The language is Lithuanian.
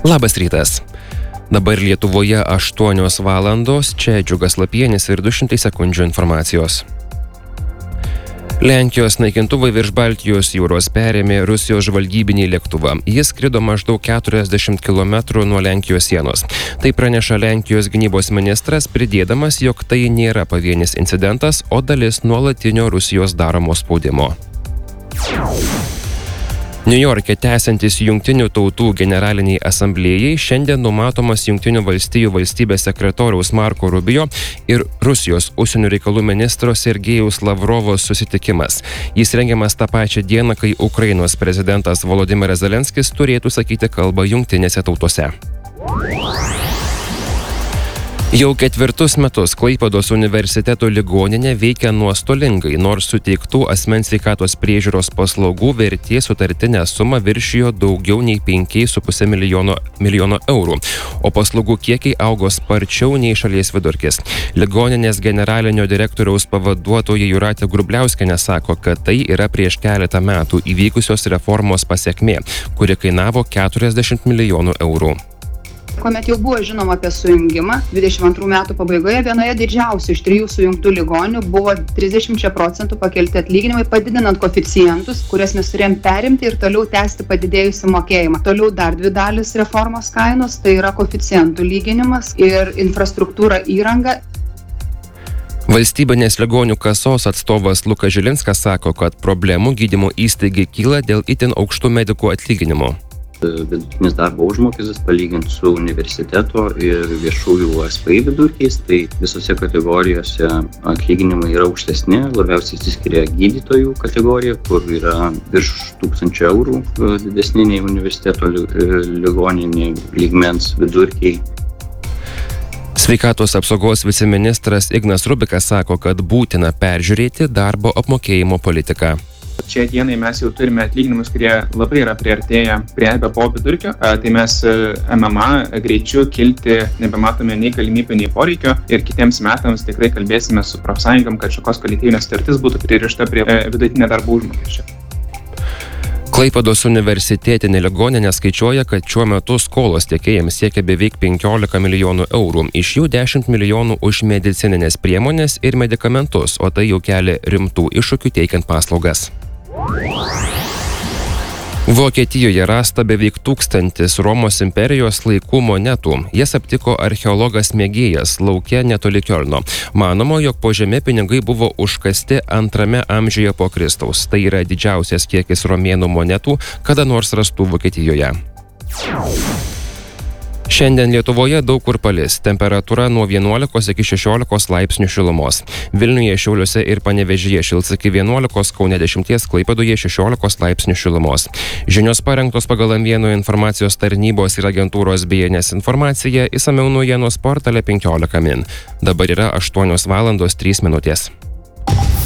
Labas rytas. Dabar Lietuvoje 8 valandos, čia Džiugas Lapienis ir 200 sekundžių informacijos. Lenkijos naikintuvai virš Baltijos jūros perėmė Rusijos žvalgybinį lėktuvą. Jis skrido maždaug 40 km nuo Lenkijos sienos. Tai praneša Lenkijos gynybos ministras, pridėdamas, jog tai nėra pavienis incidentas, o dalis nuolatinio Rusijos daromo spaudimo. Niujorke tęsiantis Jungtinių tautų generaliniai asamblėjai šiandien numatomas Jungtinių valstijų valstybės sekretoriaus Marko Rubio ir Rusijos užsienio reikalų ministro Sergejaus Lavrovo susitikimas. Jis rengiamas tą pačią dieną, kai Ukrainos prezidentas Volodymyras Zelenskis turėtų sakyti kalbą Jungtinėse tautose. Jau 4 metus Klaipėdos universiteto ligoninė veikia nuostolingai, nors suteiktų asmens sveikatos priežiūros paslaugų vertė sutartinę sumą viršijo daugiau nei 5,5 milijono eurų, o paslaugų kiekiai augo sparčiau nei šalies vidurkis. Ligoninės generalinio direktoriaus pavaduotoja Jūratė Grubliauskienė sako, kad tai yra prieš keletą metų įvykusios reformos pasekmė, kuri kainavo 40 milijonų eurų. Kuomet jau buvo žinoma apie sujungimą, 22 metų pabaigoje vienoje didžiausių iš 3 sujungtų ligoninių buvo 30% pakelti atlyginimai, padidinant koeficientus, kurias mes turėjom perimti ir toliau tęsti padidėjusį mokėjimą. Toliau dar 2 dalis reformos kainos, tai yra koeficientų lyginimas ir infrastruktūra įranga. Valstybinės ligonių kasos atstovas Lukas Žilinskas sako, kad problemų gydymo įstaigai kyla dėl itin aukštų medikų atlyginimų. Vidutinis darbo užmokestis palyginti su universiteto ir viešųjų ASPI vidurkiais, tai visose kategorijose atlyginimai yra aukštesni, labiausiai išsiskiria gydytojų kategorija, kur yra virš 1000 eurų didesni nei universiteto ligoniniai lygmens vidurkiai. Sveikatos apsaugos viceministras Ignas Rubikas sako, kad būtina peržiūrėti darbo apmokėjimo politiką. Šiai dienai mes jau turime atlyginimus, kurie labai yra priartėję prie BPO vidurkio, tai mes MMA greičiu kilti nebematome nei galimybių, nei poreikio ir kitiems metams tikrai kalbėsime su profsąjungom, kad šakos kolektyvinė sutartis būtų pririšta prie vidutinio darbo užmokesčio. Klaipėdos universitetinė ligoninė skaičiuoja, kad šiuo metu skolos tiekėjams siekia beveik 15 milijonų eurų, iš jų 10 milijonų už medicininės priemonės ir medikamentus, o tai jau kelia rimtų iššūkių teikiant paslaugas. Vokietijoje rasta beveik 1000 Romos imperijos laikų monetų. Jas aptiko archeologas mėgėjas lauke netoli Kiolno. Manoma, jog po žeme pinigai buvo užkasti 2 amžiuje po Kristaus. Tai yra didžiausias kiekis romėnų monetų, kada nors rastų Vokietijoje. Šiandien Lietuvoje daug kur palis. Temperatūra nuo 11 iki 16 laipsnių šilumos. Vilniuje, Šiauliuose ir Panevėžyje šils iki 11, Kaune 10, Klaipėdoje 16 laipsnių šilumos. Žinios parengtos pagal M1 informacijos tarnybos ir agentūros BNS informaciją, išsamiau naujienos portale 15 min. Dabar yra 8 valandos 3 minutės.